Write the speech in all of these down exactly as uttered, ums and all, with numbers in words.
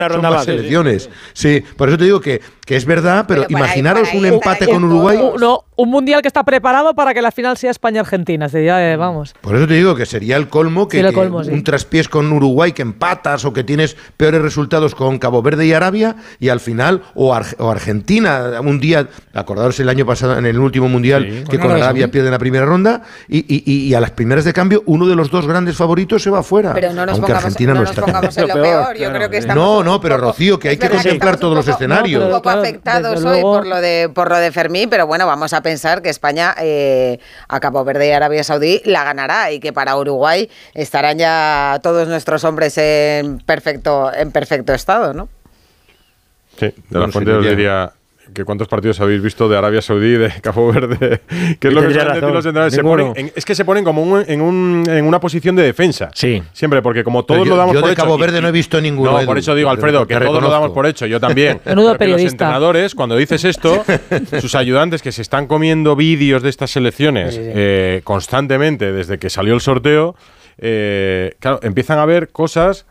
son más selecciones. Sí. sí, por eso te digo que, que es verdad, pero, pero imaginaros ahí, un empate con Uruguay. No, un mundial que está preparado para que la final sea España-Argentina. Sería, eh, vamos. Por eso te digo que sería el colmo que, sí, el colmo, que sí. un traspiés con Uruguay que empatas o que tienes peores resultados con Cabo Verde y Arabia y al final, o, Ar- o Argentina, un día, acordaros el año pasado en el último mundial sí, que con Arabia pierde en la primera ronda y, y, y, y a las primeras de cambio uno de los dos grandes favoritos se va fuera. Pero no nos aunque pongamos, Argentina no no nos está. pongamos en lo peor. Yo creo que estamos no, no, pero Rocío, que hay que contemplar todos los escenarios. Un poco afectados hoy por lo de por lo de Fermín, pero bueno, vamos a pensar que España eh, a Cabo Verde y Arabia Saudí la ganará y que para Uruguay estarán ya todos nuestros hombres en perfecto en perfecto estado, ¿no? Sí, de la fuente os diría que cuántos partidos habéis visto de Arabia Saudí, de Cabo Verde, que es lo que suelen decir los entrenadores, se ponen en, es que se ponen como un, en, un, en una posición de defensa. Sí. Siempre, porque como todos yo, lo damos yo por de hecho. Cabo Verde y, no he visto ninguno. No, Edu, por eso digo, Alfredo, que todos reconozco. Lo damos por hecho, yo también. Menudo periodista. Los entrenadores, cuando dices esto, sus ayudantes que se están comiendo vídeos de estas selecciones sí, sí. Eh, constantemente desde que salió el sorteo, eh, claro, empiezan a ver cosas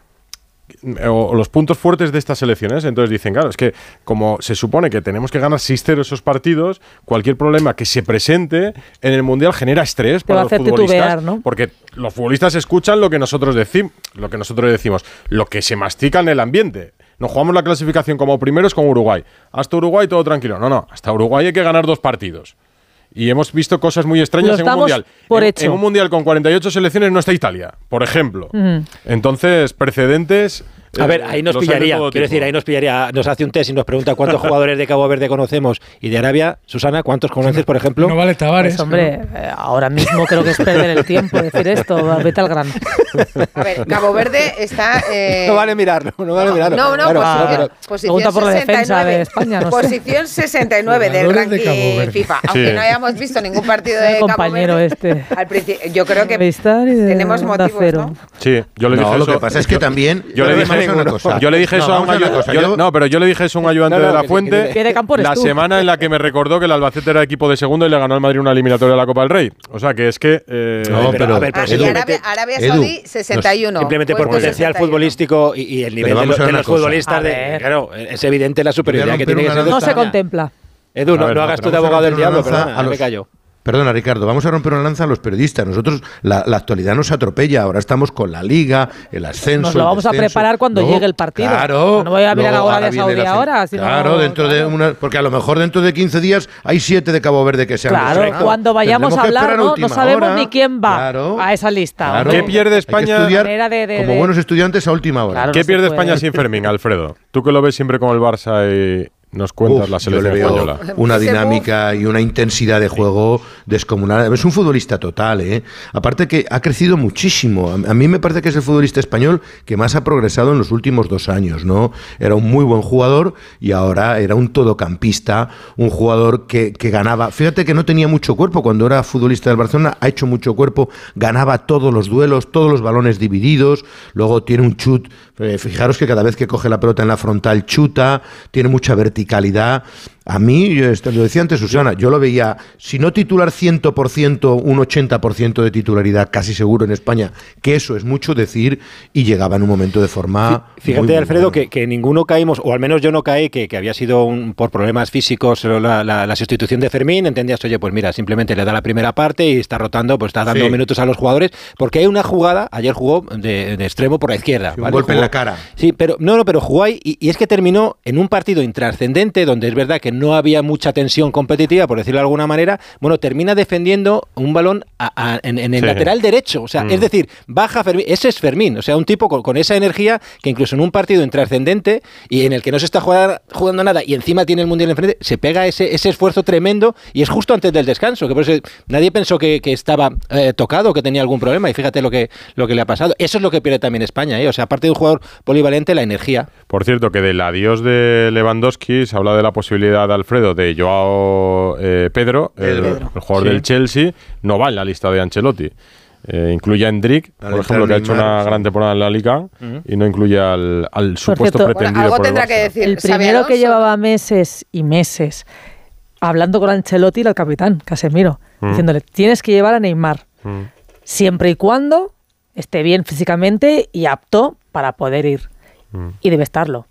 o los puntos fuertes de estas selecciones. Entonces dicen, claro, es que como se supone que tenemos que ganar seis cero esos partidos, cualquier problema que se presente en el Mundial genera estrés para los futbolistas, titubear, ¿no? Porque los futbolistas escuchan lo que nosotros decimos, lo que nosotros decimos, lo que se mastica en el ambiente. Nos jugamos la clasificación como primeros con Uruguay. Hasta Uruguay todo tranquilo. No, no, hasta Uruguay hay que ganar dos partidos. Y hemos visto cosas muy extrañas en un mundial. Por en, hecho. en un mundial con cuarenta y ocho selecciones no está Italia, por ejemplo. Uh-huh. Entonces, precedentes. A ver, ahí nos pillaría, quiero tipo. decir, ahí nos pillaría, nos hace un test y nos pregunta cuántos jugadores de Cabo Verde conocemos y de Arabia. Susana, ¿cuántos conoces, por ejemplo? No vale Tavares. Pues, hombre, eh, ahora mismo creo que es perder el tiempo decir esto, vete al grano. A ver, Cabo Verde está... Eh... No vale mirarlo, no vale mirarlo. No, no, claro, posición, claro. posición por la defensa de España, no sé. Posición sesenta y nueve del ranking FIFA, aunque sí. no hayamos visto ningún partido de Cabo Verde. Este. Al principio, yo creo que tenemos motivos, ¿no? Sí, yo le dije no, eso. Lo que pasa es que también... Yo le dije una cosa. Yo le dije eso no, a un ayudante. Yo, no, pero yo le dije eso a un ayudante no, no, de la Fuente que de campo la tú. semana en la que me recordó que el Albacete era equipo de segundo y le ganó al Madrid una eliminatoria de la Copa del Rey. O sea que es que. Eh, no, pero, a ver, pero ah, Edu, y Arabia, Arabia Saudí sesenta y uno. Simplemente por potencial sesenta y uno. Futbolístico y, y el nivel de, lo, de los futbolistas. De, claro, es evidente la superioridad que tiene que ser. No se contempla. Edu, no, ver, no hagas tú de abogado del diablo, perdona, me callo. Perdona, Ricardo, vamos a romper una lanza a los periodistas. Nosotros, la, la actualidad nos atropella. Ahora estamos con la Liga, el ascenso. Nos lo vamos el a preparar cuando no, llegue el partido. Claro. No voy a mirar ahora de Saudí ahora. Sino claro, dentro claro. de una. Porque a lo mejor dentro de quince días hay siete de Cabo Verde que se han Claro, deshecho. cuando vayamos a hablar, no, no sabemos hora. ni quién va claro, a esa lista. Claro. ¿Qué pierde España? De, de, como de... buenos estudiantes a última hora. Claro, ¿Qué no pierde España sin Fermín, Alfredo? Tú que lo ves siempre con el Barça y. Nos cuentas Uf, la selección yo le veo española. Una dinámica y una intensidad de juego descomunal. Es un futbolista total, ¿eh? Aparte que ha crecido muchísimo. A mí me parece que es el futbolista español que más ha progresado en los últimos dos años, ¿no? Era un muy buen jugador y ahora era un todocampista, un jugador que, que ganaba. Fíjate que no tenía mucho cuerpo cuando era futbolista del Barcelona, ha hecho mucho cuerpo, ganaba todos los duelos, todos los balones divididos, luego tiene un chut. Eh, fijaros que cada vez que coge la pelota en la frontal chuta, tiene mucha verticalidad. A mí, yo lo decía antes Susana, yo lo veía, si no titular cien por ciento, un ochenta por ciento de titularidad casi seguro en España, que eso es mucho decir, y llegaba en un momento de forma... Fíjate, muy, muy Alfredo, bueno. que, que ninguno caímos, o al menos yo no caí, que, que había sido un, por problemas físicos la, la, la sustitución de Fermín, entendías, oye, pues mira, simplemente le da la primera parte y está rotando, pues está dando sí. minutos a los jugadores, porque hay una jugada, ayer jugó de, de extremo por la izquierda. Sí, ¿vale? Un golpe jugó, en la cara. Sí, pero no, no, pero jugó ahí, y, y es que terminó en un partido intrascendente, donde es verdad que no había mucha tensión competitiva, por decirlo de alguna manera, bueno, termina defendiendo un balón a, a, en, en el sí. lateral derecho, o sea, mm. es decir, baja Fermín, ese es Fermín, o sea, un tipo con, con esa energía que incluso en un partido intrascendente y en el que no se está jugando, jugando nada y encima tiene el Mundial enfrente, se pega ese, ese esfuerzo tremendo y es justo antes del descanso, que por eso nadie pensó que, que estaba eh, tocado, que tenía algún problema y fíjate lo que, lo que le ha pasado. Eso es lo que pierde también España, ¿eh? O sea, aparte de un jugador polivalente, la energía. Por cierto, que del adiós de Lewandowski se habla de la posibilidad de Alfredo de Joao eh, Pedro, el, Pedro, el jugador sí. del Chelsea, no va en la lista de Ancelotti. Eh, incluye a Endrick, por ejemplo, que ha hecho una gran temporada en la Liga, uh-huh. y no incluye al, al supuesto cierto, pretendido bueno, algo por el tendrá Barça. Que decir, el primero que llevaba meses y meses hablando con Ancelotti era el capitán, Casemiro, uh-huh. diciéndole, tienes que llevar a Neymar, uh-huh. siempre y cuando esté bien físicamente y apto para poder ir. Uh-huh. Y debe estarlo.